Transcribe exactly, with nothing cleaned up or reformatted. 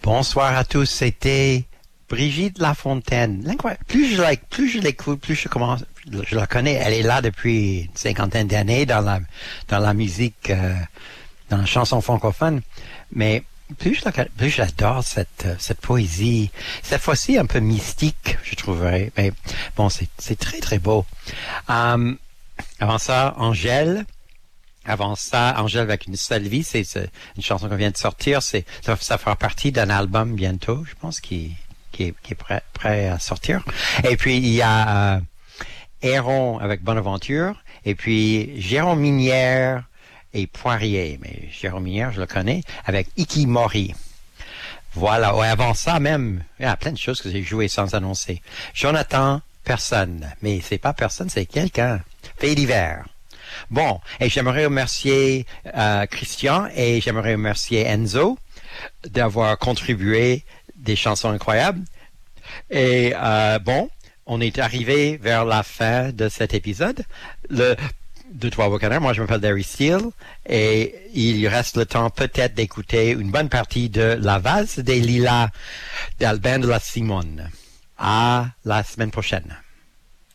Bonsoir à tous, c'était Brigitte Lafontaine. Plus je la, plus je l'écoute, plus je commence, je la connais. Elle est là depuis une cinquantaine d'années dans la, dans la musique, euh, dans la chanson francophone. Mais plus je la, plus j'adore cette, cette poésie. Cette fois-ci un peu mystique, je trouverais. Mais bon, c'est, c'est très très beau. Um, avant ça, Angèle. Avant ça, Angèle avec une seule vie, c'est, c'est une chanson qu'on vient de sortir. C'est, ça, ça fera partie d'un album bientôt, je pense, qui, qui est, qui est prêt, prêt à sortir. Et puis, il y a euh, Héron avec Bonaventure. Et puis, Jérôme Minière et Poirier. Mais Jérôme Minière, je le connais, avec Iki Mori. Voilà. Ouais, avant ça, même, il y a plein de choses que j'ai jouées sans annoncer. Jonathan, personne. Mais c'est pas personne, c'est quelqu'un. Fait d'hiver. Bon, et j'aimerais remercier euh, Christian et j'aimerais remercier Enzo d'avoir contribué des chansons incroyables. Et euh, bon, on est arrivé vers la fin de cet épisode. Le de Trois Canards, moi je m'appelle Larry Steele et il reste le temps peut-être d'écouter une bonne partie de La Valse des Lilas d'Albin de la Simone. À la semaine prochaine.